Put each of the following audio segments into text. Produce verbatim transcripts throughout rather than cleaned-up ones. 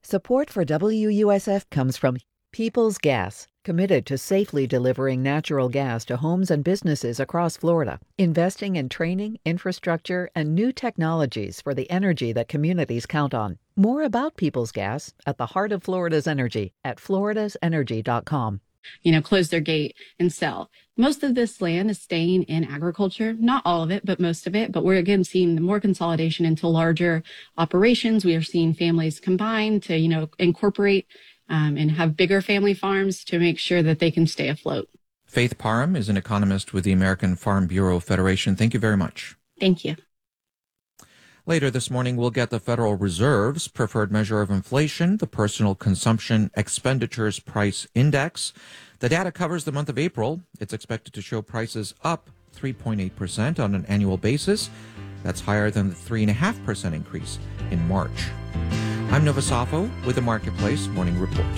Support for W U S F comes from Peoples Gas, committed to safely delivering natural gas to homes and businesses across Florida, investing in training, infrastructure, and new technologies for the energy that communities count on. More about Peoples Gas at the heart of Florida's energy at floridas energy dot com. You know, close their gate and sell. Most of this land is staying in agriculture, not all of it, but most of it. But we're again seeing more consolidation into larger operations. We are seeing families combine to, you know, incorporate um, and have bigger family farms to make sure that they can stay afloat. Faith Parham is an economist with the American Farm Bureau Federation. Thank you very much. Thank you. Later this morning, we'll get the Federal Reserve's preferred measure of inflation, the Personal Consumption Expenditures Price Index. The data covers the month of April. It's expected to show prices up three point eight percent on an annual basis. That's higher than the three point five percent increase in March. I'm Nova Safo with the Marketplace Morning Report.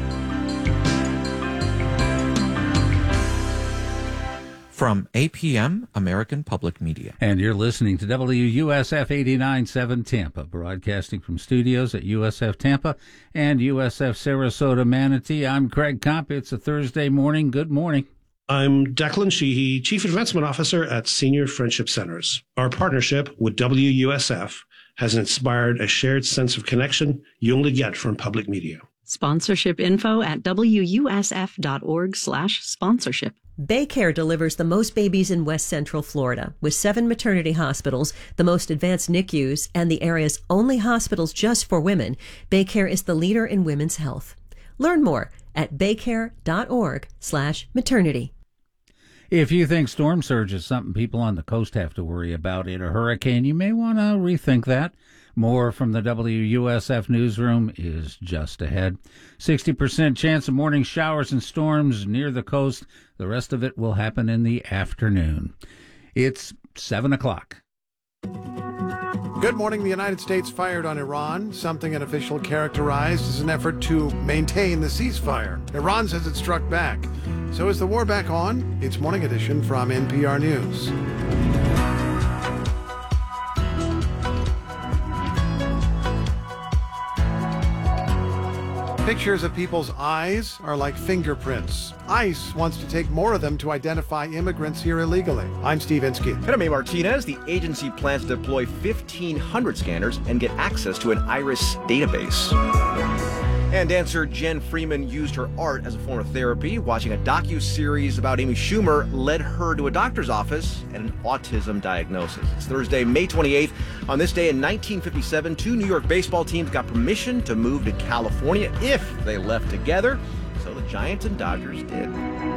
From A P M, American Public Media. And you're listening to W U S F eighty-nine point seven Tampa, broadcasting from studios at U S F Tampa and U S F Sarasota Manatee. I'm Craig Kopp. It's a Thursday morning. Good morning. I'm Declan Sheehy, Chief Advancement Officer at Senior Friendship Centers. Our partnership with W U S F has inspired a shared sense of connection you only get from public media. Sponsorship info at W U S F dot org slash sponsorship. BayCare delivers the most babies in West Central Florida, with seven maternity hospitals, the most advanced N I C Us, and the area's only hospitals just for women. BayCare is the leader in women's health. Learn more at baycare dot org slash maternity. If you think storm surge is something people on the coast have to worry about in a hurricane, you may want to rethink that. More from the W U S F newsroom is just ahead. sixty percent chance of morning showers and storms near the coast. The rest of it will happen in the afternoon. It's seven o'clock. Good morning. The United States fired on Iran, something an official characterized as an effort to maintain the ceasefire. Iran says it struck back. So is the war back on? It's Morning Edition from N P R News. Pictures of people's eyes are like fingerprints. ICE wants to take more of them to identify immigrants here illegally. I'm Steve Inskeep. And I'm A. Martinez. The agency plans to deploy fifteen hundred scanners and get access to an iris database. And dancer Jen Freeman used her art as a form of therapy. Watching a docu-series about Amy Schumer led her to a doctor's office and an autism diagnosis. It's Thursday, May twenty-eighth. On this day in nineteen fifty-seven, two New York baseball teams got permission to move to California if they left together. So the Giants and Dodgers did.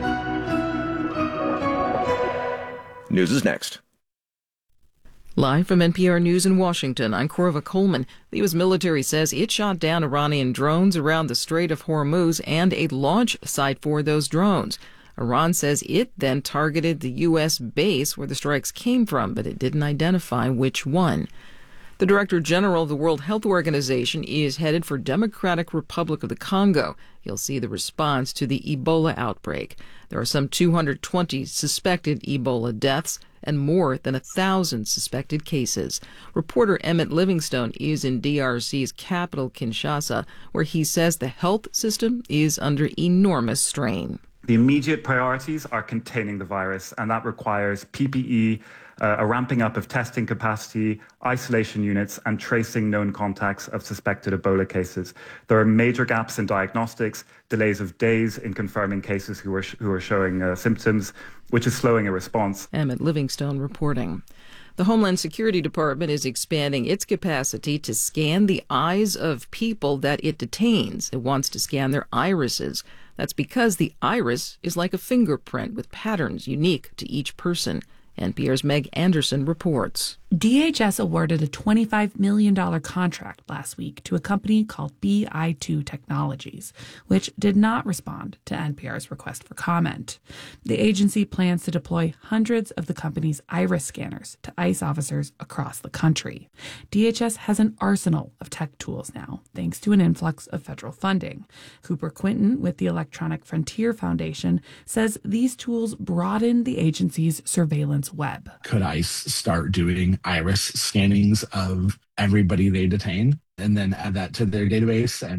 News is next. Live from N P R News in Washington, I'm Corva Coleman. The U S military says it shot down Iranian drones around the Strait of Hormuz and a launch site for those drones. Iran says it then targeted the U S base where the strikes came from, but it didn't identify which one. The Director General of the World Health Organization is headed for Democratic Republic of the Congo. He'll see the response to the Ebola outbreak. There are some two hundred twenty suspected Ebola deaths and more than a thousand suspected cases. Reporter Emmett Livingstone is in D R C's capital, Kinshasa, where he says the health system is under enormous strain. The immediate priorities are containing the virus, and that requires P P E, uh, a ramping up of testing capacity, isolation units, and tracing known contacts of suspected Ebola cases. There are major gaps in diagnostics, delays of days in confirming cases who are, sh- who are showing uh, symptoms, which is slowing a response. Emmett Livingstone reporting. The Homeland Security Department is expanding its capacity to scan the eyes of people that it detains. It wants to scan their irises. That's because the iris is like a fingerprint with patterns unique to each person. N P R's Meg Anderson reports. D H S awarded a twenty-five million dollars contract last week to a company called B I two Technologies, which did not respond to N P R's request for comment. The agency plans to deploy hundreds of the company's iris scanners to ICE officers across the country. D H S has an arsenal of tech tools now, thanks to an influx of federal funding. Cooper Quinton with the Electronic Frontier Foundation says these tools broaden the agency's surveillance web. Could ICE start doing iris scannings of everybody they detain and then add that to their database and